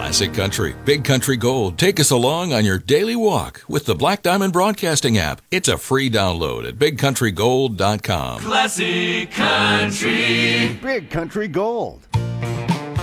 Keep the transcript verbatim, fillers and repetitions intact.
Classic Country, Big Country Gold. Take us along on your daily walk with the Black Diamond Broadcasting app. It's a free download at big country gold dot com. Classic Country. Big Country Gold.